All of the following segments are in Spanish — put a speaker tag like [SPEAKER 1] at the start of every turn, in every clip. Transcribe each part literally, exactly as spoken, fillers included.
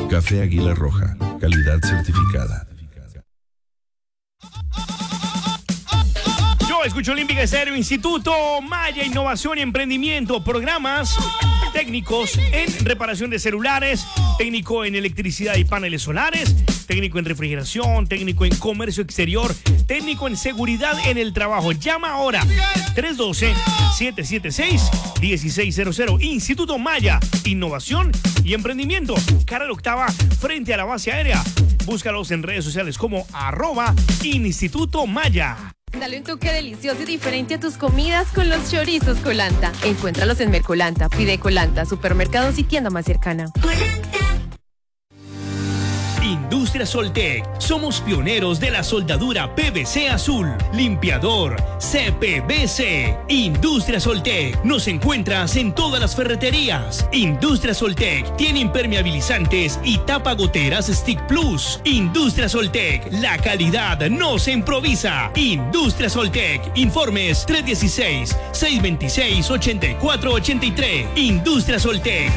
[SPEAKER 1] Café Águila Roja, calidad certificada.
[SPEAKER 2] Yo escucho Olímpica Estéreo, Instituto Maya, Innovación y Emprendimiento, programas técnicos en reparación de celulares, técnico en electricidad y paneles solares, técnico en refrigeración, técnico en comercio exterior, técnico en seguridad en el trabajo. Llama ahora tres uno dos, siete siete seis, uno seis cero cero. Instituto Maya, Innovación y Emprendimiento, carrera octava frente a la base aérea. Búscalos en redes sociales como arroba Instituto Maya.
[SPEAKER 3] Dale un toque delicioso y diferente a tus comidas con los chorizos Colanta. Encuéntralos en Mercolanta, pide Colanta, supermercados y tienda más cercana.
[SPEAKER 2] Industria Soltec. Somos pioneros de la soldadura P V C azul, limpiador, C P V C. Industria Soltec. Nos encuentras en todas las ferreterías. Industria Soltec tiene impermeabilizantes y tapagoteras Stick Plus. Industria Soltec. La calidad no se improvisa. Industria Soltec. Informes tres uno seis, seis dos seis, ocho cuatro ocho tres. Industria Soltec.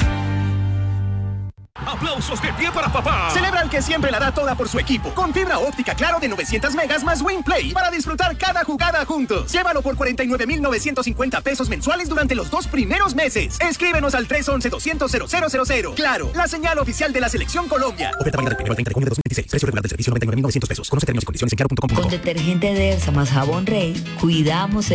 [SPEAKER 4] ¡Aplausos de pie para papá! Celebra al que siempre la da toda por su equipo. Con fibra óptica Claro de novecientos megas más WinPlay para disfrutar cada jugada juntos. Llévalo por cuarenta y nueve mil novecientos cincuenta pesos mensuales durante los dos primeros meses. Escríbenos al tres once, doscientos, cero cero cero cero. Claro, la señal oficial de la Selección Colombia. Oferta válida del primero al treinta de junio de dos mil veintiséis. Precio regular del servicio noventa y nueve mil novecientos pesos. Conoce términos y condiciones en claro punto com punto co.
[SPEAKER 5] Con detergente Delsa más jabón Rey, cuidamos el